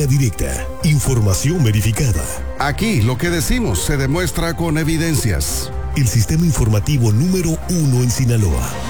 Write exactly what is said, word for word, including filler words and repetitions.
Línea directa. Información verificada. Aquí lo que decimos se demuestra con evidencias. El sistema informativo número uno en Sinaloa.